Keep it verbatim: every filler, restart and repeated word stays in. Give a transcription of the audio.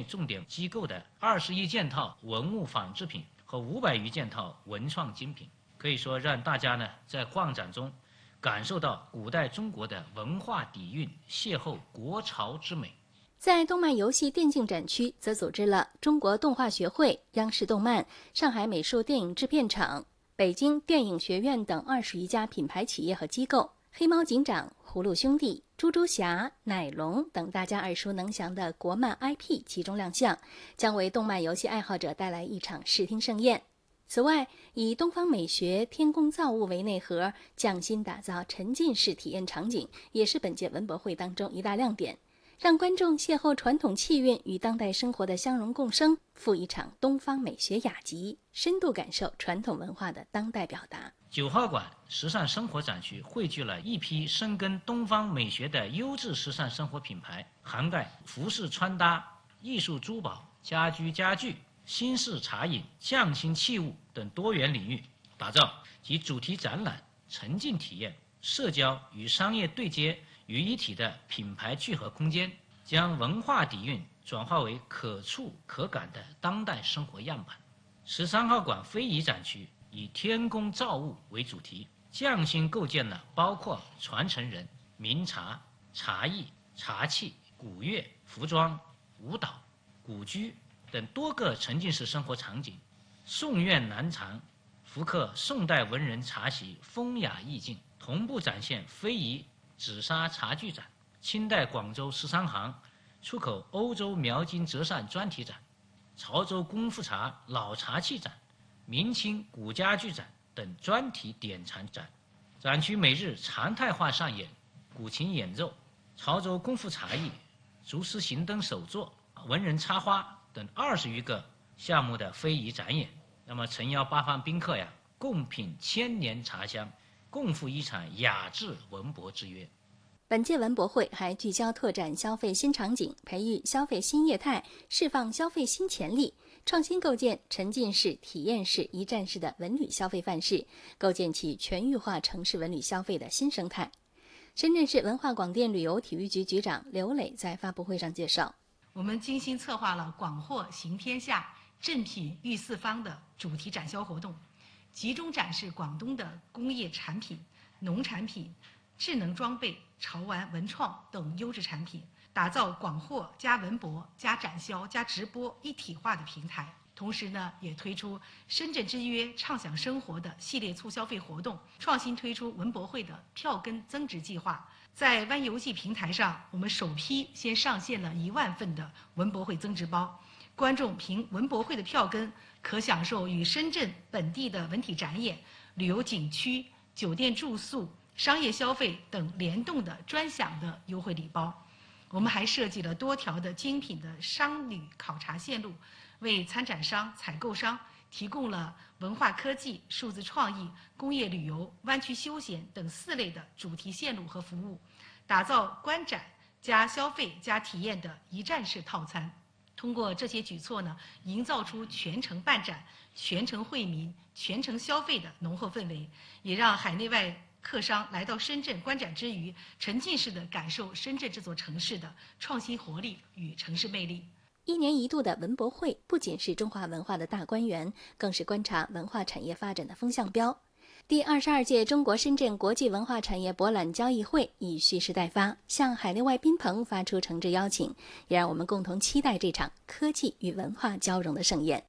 重点机构的二十一件套文物仿制品和五百余件套文创精品，可以说让大家呢在逛展中感受到古代中国的文化底蕴，邂逅国潮之美。 在动漫游戏电竞展区，则组织了中国动画学会、央视动漫、上海美术电影制片厂、北京电影学院等二十余家品牌企业和机构，黑猫警长、葫芦兄弟、猪猪侠、奶龙等大家耳熟能详的国漫 I P 集中亮相，将为动漫游戏爱好者带来一场视听盛宴。此外，以东方美学、天工造物为内核，匠心打造沉浸式体验场景，也是本届文博会当中一大亮点。让观众邂逅传统气韵与当代生活的相融共生，赴一场东方美学雅集，深度感受传统文化的当代表达。 九号馆时尚生活展区汇聚了一批深耕东方美学的优质时尚生活品牌，涵盖服饰穿搭、艺术珠宝、家居家具、新式茶饮、匠心器物等多元领域，打造集主题展览、沉浸体验、社交与商业对接于一体的品牌聚合空间，将文化底蕴转化为可触可感的当代生活样板。十三号馆非遗展区以天工造物为主题，匠心构建了包括传承人、名茶、茶艺、茶器、古乐、服装、舞蹈、古居等多个沉浸式生活场景。宋苑南禅复刻宋代文人茶席风雅意境，同步展现非遗紫砂茶具展、清代广州十三行出口欧洲描金折扇专题展、潮州功夫茶老茶器展、明清古家具展等专题典藏展。展区每日常态化上演古琴演奏、潮州功夫茶艺、竹丝行灯手作、文人插花等二十余个项目的非遗展演。那么诚邀八方宾客呀，共品千年茶香，共赴一场雅致文博之约。 本届文博会还聚焦拓展消费新场景，培育消费新业态，释放消费新潜力，创新构建沉浸式、体验式、一站式的文旅消费范式，构建起全域化城市文旅消费的新生态。深圳市文化广电旅游体育局局长刘磊在发布会上介绍， 我们精心策划了广货行天下、正品御四方的主题展销活动，集中展示广东的工业产品、农产品、智能装备、潮玩文创等优质产品，打造广货加文博加展销加直播一体化的平台。同时呢，也推出深圳之约畅享生活的系列促消费活动，创新推出文博会的票根增值计划。在湾游记平台上，我们首批先上线了一万份的文博会增值包，观众凭文博会的票根可享受与深圳本地的文体展演、旅游景区、酒店住宿、商业消费等联动的专享的优惠礼包。我们还设计了多条的精品的商旅考察线路，为参展商、采购商提供了文化科技、数字创意、工业旅游、湾区休闲等四类的主题线路和服务，打造观展加消费加体验的一站式套餐。通过这些举措呢，营造出全程办展、全程惠民、全程消费的浓厚氛围，也让海内外客商来到深圳观展之余，沉浸式的感受深圳这座城市的创新活力与城市魅力。 一年一度的文博会不仅是中华文化的大观园，更是观察文化产业发展的风向标。第二十二届中国深圳国际文化产业博览交易会已蓄势待发，向海内外宾朋发出诚挚邀请，也让我们共同期待这场科技与文化交融的盛宴。